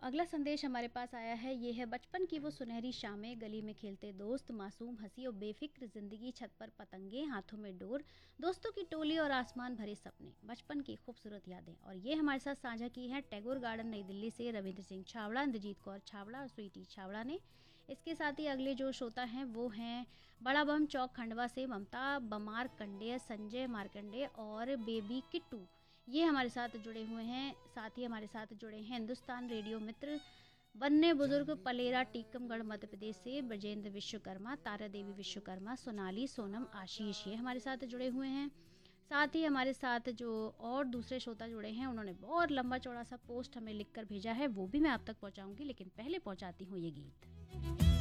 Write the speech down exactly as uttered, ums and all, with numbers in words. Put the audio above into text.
अगला संदेश हमारे पास आया है, ये है बचपन की वो सुनहरी शामें, गली में खेलते दोस्त, मासूम हंसी और बेफिक्र जिंदगी, छत पर पतंगे, हाथों में डोर, दोस्तों की टोली और आसमान भरे सपने, बचपन की खूबसूरत यादें। और ये हमारे साथ साझा की है टैगोर गार्डन नई दिल्ली से रविंद्र सिंह छावड़ा, इंद्रजीत कौर छावड़ा और स्वीटी छावड़ा ने। इसके साथ ही अगले जो श्रोता हैं वो हैं बड़ा बम चौक खंडवा से ममता बमार कंडे, संजय मार्कंडे और बेबी किट्टू, ये हमारे साथ जुड़े हुए हैं। साथ ही हमारे साथ जुड़े हैं हिंदुस्तान रेडियो मित्र बन्ने बुजुर्ग पलेरा टीकमगढ़ मध्य प्रदेश से ब्रजेंद्र विश्वकर्मा, तारा देवी विश्वकर्मा, सोनाली, सोनम, आशीष, ये हमारे साथ जुड़े हुए हैं। साथ ही हमारे साथ जो और दूसरे श्रोता जुड़े हैं उन्होंने बहुत लंबा चौड़ा सा पोस्ट हमें लिखकर भेजा है, वो भी मैं आप तक पहुंचाऊंगी, लेकिन पहले पहुंचाती हूँ ये गीत।